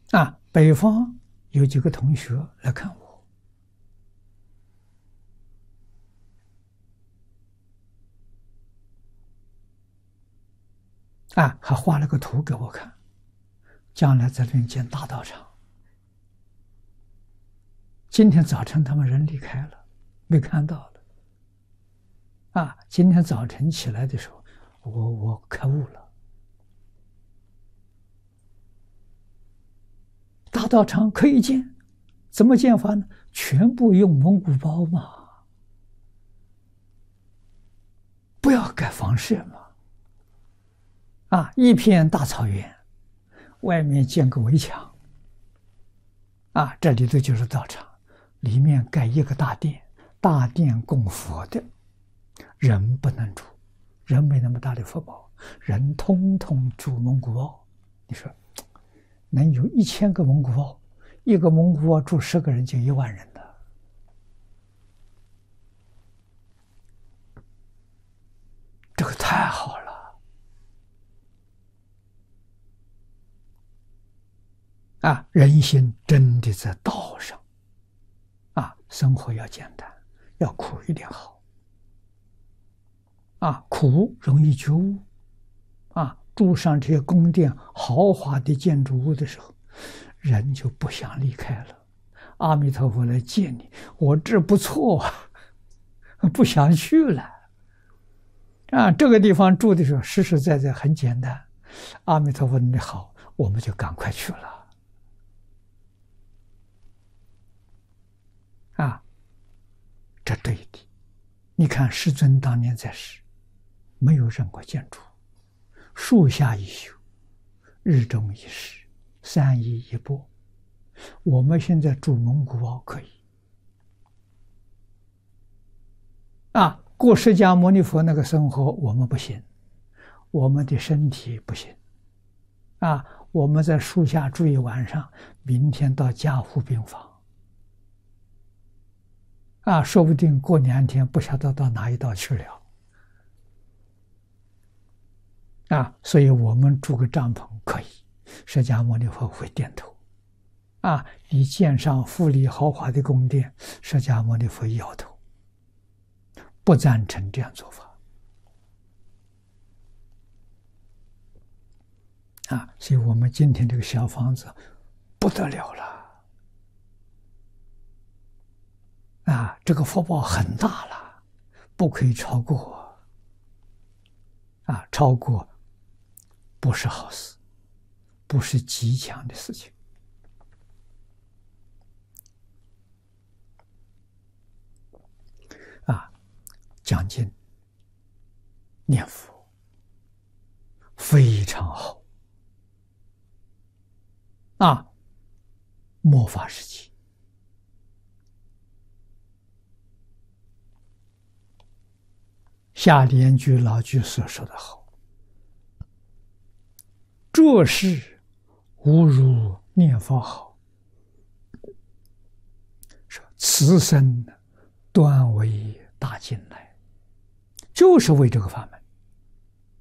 北方有几个同学来看我，还画了个图给我看，将来在这边建大道场。今天早晨他们人离开了，没看到了。今天早晨起来的时候，我开悟了。大道场可以建，怎么建法呢？全部用蒙古包嘛，不要盖房舍嘛。一片大草原，外面建个围墙。这里头就是道场，里面盖一个大殿，大殿供佛的，人不能住，人没那么大的福报，人通通住蒙古包。你说能有1000个蒙古包，一个蒙古包住10个人就1万人了。这个太好了。人心真的在道上。生活要简单，要苦一点好。苦容易觉悟。住上这些宫殿豪华的建筑物的时候，人就不想离开了。阿弥陀佛来接你，我这不错不想去了。这个地方住的时候实实在在很简单，阿弥陀佛你好，我们就赶快去了。这对的。你看世尊当年在世，没有任何建筑，树下一宿，日中一时，3衣1钵。我们现在住蒙古包可以。过释迦牟尼佛那个生活我们不行，我们的身体不行。我们在树下住一晚上，明天到加护病房。说不定过2天不晓得到哪一道去了。所以我们住个帐篷可以，释迦牟尼佛会点头。你建上富丽豪华的宫殿，释迦牟尼佛摇头，不赞成这样做法。所以我们今天这个小房子不得了了。这个福报很大了，不可以超过。超过不是好事，不是极强的事情。讲经念佛非常好。末法时期下莲居老居所说的好，做事无如念佛好，说此生端为大经来，就是为这个法门。